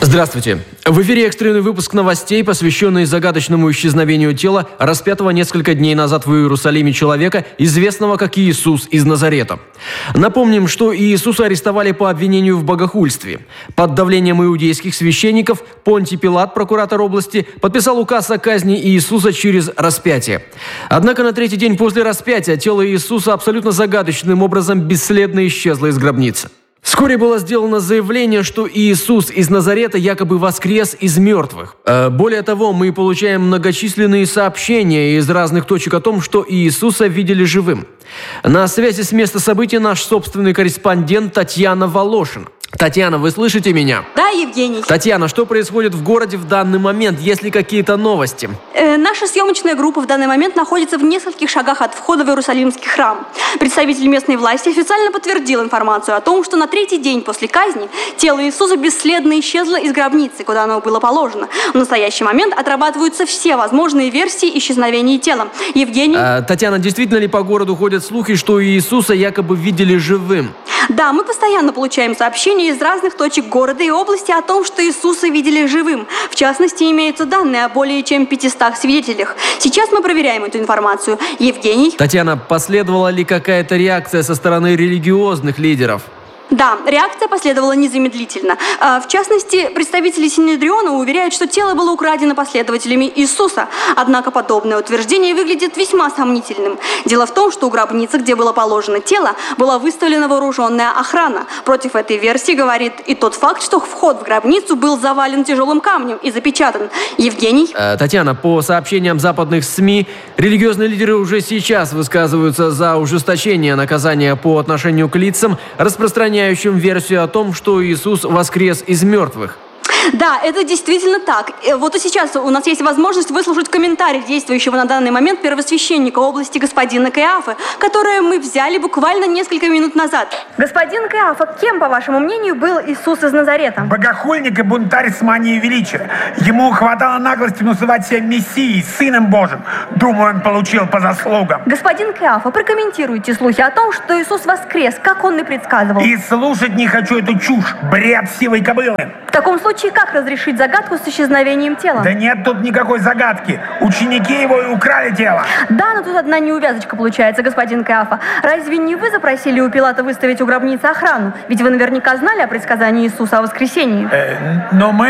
Здравствуйте. В эфире экстренный выпуск новостей, посвященный загадочному исчезновению тела, распятого несколько дней назад в Иерусалиме человека, известного как Иисус из Назарета. Напомним, что Иисуса арестовали по обвинению в богохульстве. Под давлением иудейских священников Понтий Пилат, прокуратор области, подписал указ о казни Иисуса через распятие. Однако на третий день после распятия тело Иисуса абсолютно загадочным образом бесследно исчезло из гробницы. Вскоре было сделано заявление, что Иисус из Назарета якобы воскрес из мертвых. Более того, мы получаем многочисленные сообщения из разных точек о том, что Иисуса видели живым. На связи с места событий наш собственный корреспондент Татьяна Волошина. Татьяна, вы слышите меня? Да, Евгений. Татьяна, что происходит в городе в данный момент? Есть ли какие-то новости? Наша съемочная группа в данный момент находится в нескольких шагах от входа в Иерусалимский храм. Представитель местной власти официально подтвердил информацию о том, что на третий день после казни тело Иисуса бесследно исчезло из гробницы, куда оно было положено. В настоящий момент отрабатываются все возможные версии исчезновения тела. Евгений? Татьяна, действительно ли по городу ходят слухи, что Иисуса якобы видели живым? Да, мы постоянно получаем сообщения из разных точек города и области о том, что Иисуса видели живым. В частности, имеются данные о более чем 500 свидетелях. Сейчас мы проверяем эту информацию. Евгений? Татьяна, последовала ли какая-то реакция со стороны религиозных лидеров? Да, реакция последовала незамедлительно. В частности, представители Синедриона уверяют, что тело было украдено последователями Иисуса. Однако подобное утверждение выглядит весьма сомнительным. Дело в том, что у гробницы, где было положено тело, была выставлена вооруженная охрана. Против этой версии говорит и тот факт, что вход в гробницу был завален тяжелым камнем и запечатан. Евгений? Татьяна, по сообщениям западных СМИ, религиозные лидеры уже сейчас высказываются за ужесточение наказания по отношению к лицам, распространяющим версию о том, что Иисус воскрес из мертвых. Да, это действительно так. Вот и сейчас у нас есть возможность выслушать комментарий действующего на данный момент первосвященника области господина Каиафы, которое мы взяли буквально несколько минут назад. Господин Каиафа, кем, по вашему мнению, был Иисус из Назарета? Богохульник и бунтарь с манией величия. Ему хватало наглости называть себя Мессией, Сыном Божьим. Думаю, он получил по заслугам. Господин Каиафа, прокомментируйте слухи о том, что Иисус воскрес, как он и предсказывал. И слушать не хочу эту чушь. Бред сивой кобылы. В таком случае, как разрешить загадку с исчезновением тела? Да нет тут никакой загадки. Ученики его и украли тело. Да, но тут одна неувязочка получается, господин Каиафа. Разве не вы запросили у Пилата выставить у гробницы охрану? Ведь вы наверняка знали о предсказании Иисуса о воскресении. Но мы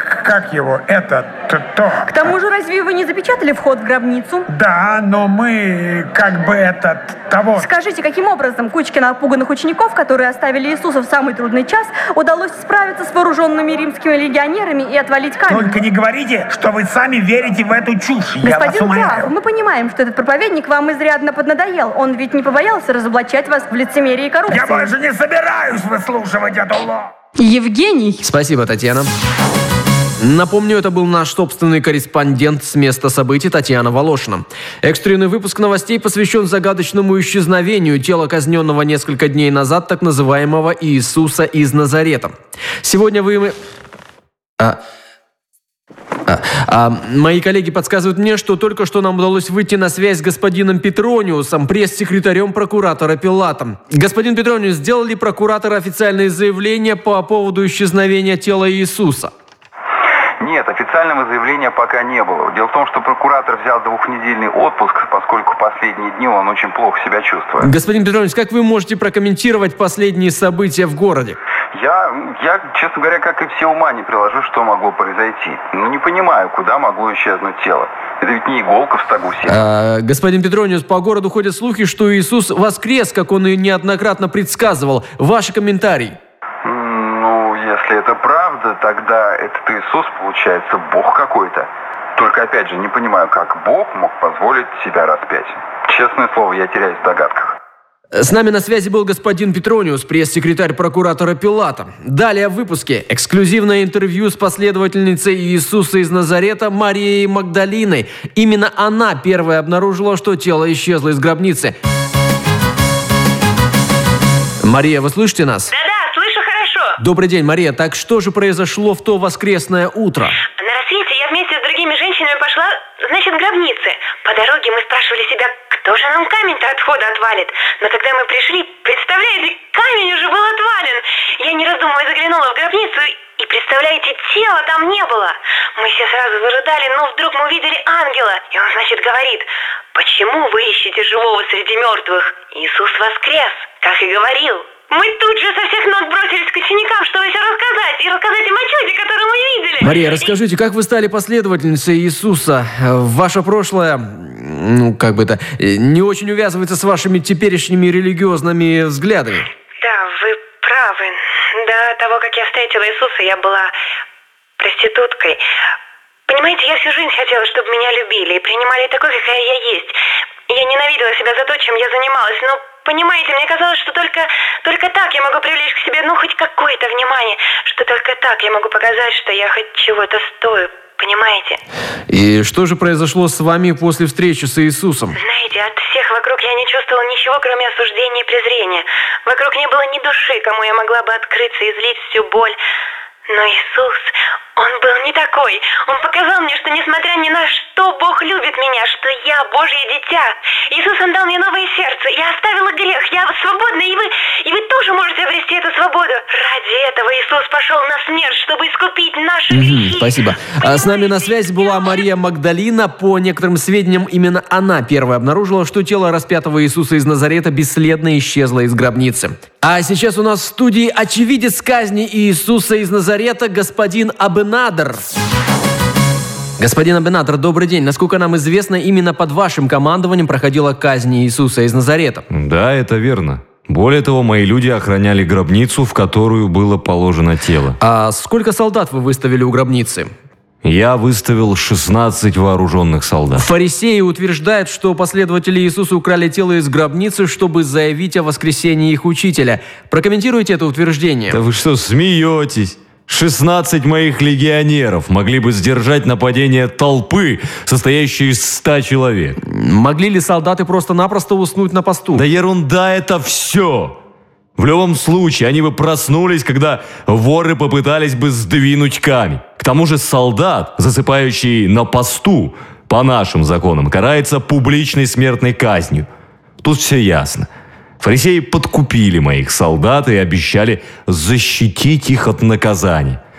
то. К тому же, разве вы не запечатали вход в гробницу? Да, но мы того. Скажите, каким образом кучке напуганных учеников, которые оставили Иисуса в самый трудный час, удалось справиться с вооруженными римскими легионерами и отвалить камень? Только не говорите, что вы сами верите в эту чушь. Господин Каиафа, мы понимаем, что этот проповедник вам изрядно поднадоел. Он ведь не побоялся разоблачать вас в лицемерии и коррупции. Я больше не собираюсь выслушивать эту ложь. Евгений. Спасибо, Татьяна. Напомню, это был наш собственный корреспондент с места событий Татьяна Волошина. Экстренный выпуск новостей посвящен загадочному исчезновению тела казненного несколько дней назад так называемого Иисуса из Назарета. Сегодня мои коллеги подсказывают мне, что только что нам удалось выйти на связь с господином Петрониусом, пресс-секретарем прокуратора Пилата. Господин Петрониус, сделал ли прокуратор официальные заявления по поводу исчезновения тела Иисуса? Нет, официального заявления пока не было. Дело в том, что прокуратор взял 2-недельный отпуск, поскольку последние дни он очень плохо себя чувствует. Господин Петрович, как вы можете прокомментировать последние события в городе? Я, честно говоря, как и все, ума не приложу, что могло произойти. Не понимаю, куда могло исчезнуть тело. Это ведь не иголка в стогу села. Господин Петрониус, по городу ходят слухи, что Иисус воскрес, как он и неоднократно предсказывал. Ваши комментарии? Если это правда, тогда этот Иисус, получается, Бог какой-то. Только, опять же, не понимаю, как Бог мог позволить себя распять. Честное слово, я теряюсь в догадках. С нами на связи был господин Петрониус, пресс-секретарь прокуратора Пилата. Далее в выпуске эксклюзивное интервью с последовательницей Иисуса из Назарета Марией Магдалиной. Именно она первая обнаружила, что тело исчезло из гробницы. Мария, вы слышите нас? Да, слышу хорошо. Добрый день, Мария. Так что же произошло в то воскресное утро? На рассвете я вместе с другими женщинами пошла, к гробнице. По дороге мы спрашивали себя, кто же нам камень-то от входа отвалит. Но когда мы пришли, представляете, камень уже был отвален. Я, не раздумывая, заглянула в гробницу и, представляете, понимаете, тела там не было. Мы все сразу зарыдали, но вдруг мы увидели ангела. И он, значит, говорит: почему вы ищете живого среди мертвых? Иисус воскрес, как и говорил. Мы тут же со всех ног бросились к ученикам, чтобы все рассказать. И рассказать им о чуде, которое мы видели. Мария, расскажите, как вы стали последовательницей Иисуса? Ваше прошлое, не очень увязывается с вашими теперешними религиозными взглядами. Да, вы правы. До того, как я встретила Иисуса, я была проституткой. Понимаете, я всю жизнь хотела, чтобы меня любили и принимали такой, какая я есть. Я ненавидела себя за то, чем я занималась, но, понимаете, мне казалось, что только так я могу привлечь к себе, хоть какое-то внимание, что только так я могу показать, что я хоть чего-то стою, понимаете? И что же произошло с вами после встречи с Иисусом? Знаете, от всех вокруг я не чувствовала ничего, кроме осуждения и презрения. Вокруг не было ни души, кому я могла бы открыться и излить всю боль. Но Иисус, Он был не такой. Он показал мне, что несмотря ни на что, Бог любит меня, что я Божье дитя. Иисус, Он дал мне новое сердце. Я оставила грех, я свободна, и вы тоже можете обрести эту свободу. Ради этого Иисус пошел на смерть, чтобы искупить наши грехи. Спасибо. С нами на связи была Мария Магдалина. По некоторым сведениям, именно она первая обнаружила, что тело распятого Иисуса из Назарета бесследно исчезло из гробницы. А сейчас у нас в студии очевидец казни Иисуса из Назарета, господин Абенадер. Господин Абенадер, добрый день. Насколько нам известно, именно под вашим командованием проходила казнь Иисуса из Назарета. Да, это верно. Более того, мои люди охраняли гробницу, в которую было положено тело. А сколько солдат вы выставили у гробницы? Я выставил 16 вооруженных солдат. Фарисеи утверждают, что последователи Иисуса украли тело из гробницы, чтобы заявить о воскресении их учителя. Прокомментируйте это утверждение. Да вы что, смеетесь? 16 моих легионеров могли бы сдержать нападение толпы, состоящей из 100 человек. Могли ли солдаты просто-напросто уснуть на посту? Да ерунда это все! В любом случае, они бы проснулись, когда воры попытались бы сдвинуть камень. К тому же солдат, засыпающий на посту, по нашим законам, карается публичной смертной казнью. Тут все ясно. Фарисеи подкупили моих солдат и обещали защитить их от наказания.